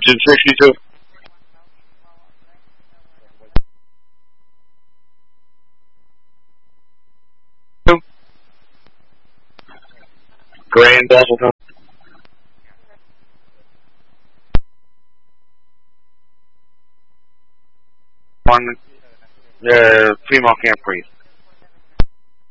Attention 62. Grand Delta. One, female camp priest.